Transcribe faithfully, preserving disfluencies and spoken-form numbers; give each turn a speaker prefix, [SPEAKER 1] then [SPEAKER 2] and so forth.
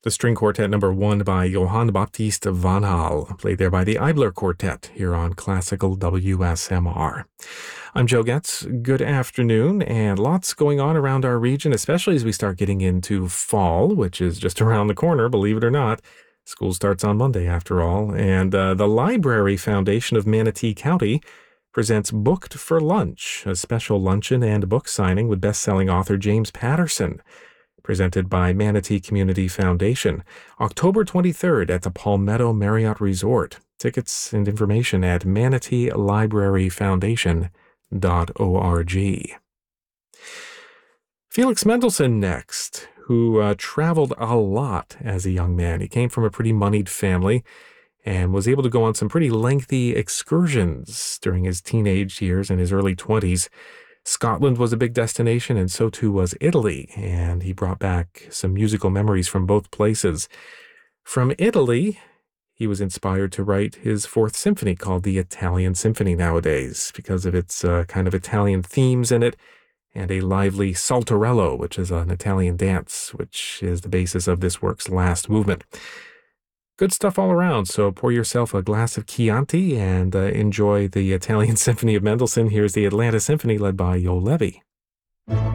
[SPEAKER 1] The string quartet number one by Johann Baptist van Hal, played there by the Eibler Quartet here on Classical W S M R. I'm Joe Getz. Good afternoon, and lots going on around our region, especially as we start getting into fall, which is just around the corner, believe it or not. School starts on Monday, after all, and uh, the Library Foundation of Manatee County presents Booked for Lunch, a special luncheon and book signing with best-selling author James Patterson, presented by Manatee Community Foundation, October twenty-third at the Palmetto Marriott Resort. Tickets and information at manatee library foundation dot org. Felix Mendelssohn next, who uh, traveled a lot as a young man. He came from a pretty moneyed family and was able to go on some pretty lengthy excursions during his teenage years and his early twenties. Scotland was a big destination, and so too was Italy, and he brought back some musical memories from both places. From Italy, he was inspired to write his fourth symphony, called the Italian Symphony nowadays, because of its uh, kind of Italian themes in it, and a lively saltarello, which is an Italian dance, which is the basis of this work's last movement. Good stuff all around, so pour yourself a glass of Chianti and uh, enjoy the Italian Symphony of Mendelssohn. Here's the Atlanta Symphony led by Yo Levy.